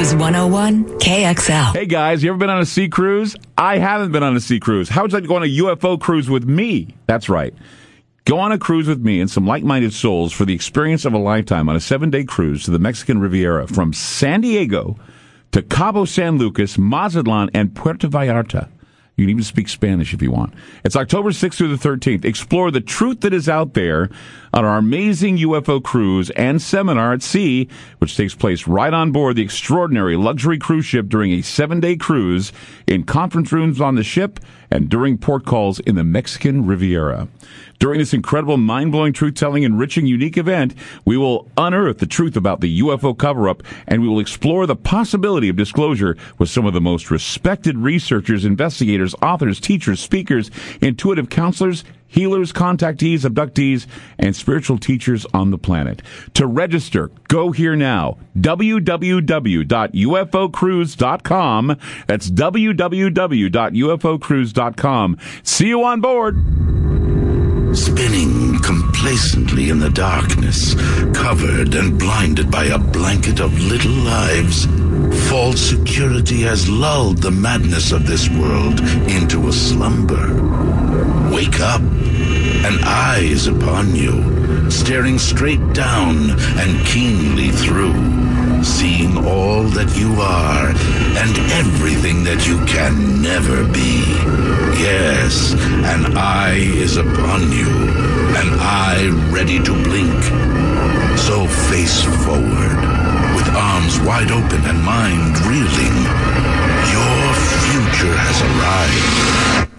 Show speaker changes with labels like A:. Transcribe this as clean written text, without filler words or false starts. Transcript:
A: Cruise 101 KXL.
B: Hey guys, you ever been on a sea cruise? I haven't been on a sea cruise. How would you like to go on a UFO cruise with me? That's right. Go on a cruise with me and some like-minded souls for the experience of a lifetime on a 7-day cruise to the Mexican Riviera from San Diego to Cabo San Lucas, Mazatlan, and Puerto Vallarta. You can even speak Spanish if you want. It's October 6th through the 13th. Explore the truth that is out there on our amazing UFO cruise and seminar at sea, which takes place right on board the extraordinary luxury cruise ship during a 7-day cruise, in conference rooms on the ship, and during port calls in the Mexican Riviera. During this incredible, mind-blowing, truth-telling, enriching, unique event, we will unearth the truth about the UFO cover-up, and we will explore the possibility of disclosure with some of the most respected researchers, investigators, authors, teachers, speakers, intuitive counselors, healers, contactees, abductees, and spiritual teachers on the planet. To register, go here now. www.ufocruise.com. That's www.ufocruise.com. See you on board.
C: Spinning complacently in the darkness, covered and blinded by a blanket of little lives, false security has lulled the madness of this world into a slumber. Wake up. An eye is upon you, staring straight down and keenly through, seeing all that you are and everything that you can never be. Yes, an eye is upon you, an eye ready to blink. So face forward, with arms wide open and mind reeling. Your future has arrived.